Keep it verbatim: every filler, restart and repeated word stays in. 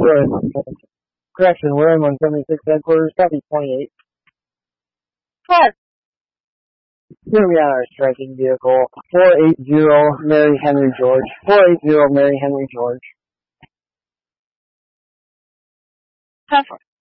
Correction, we're in one seventy-six headquarters, copy twenty-eight. Yes. Here we are, striking vehicle, four eighty Mary Henry George. four eighty Mary Henry George. Tough.